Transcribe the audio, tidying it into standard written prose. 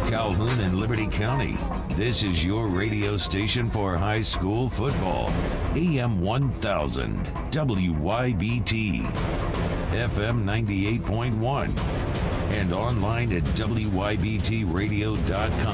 Calhoun and Liberty County. This is your radio station for high school football. AM 1000, WYBT, FM 98.1, and online at WYBTradio.com.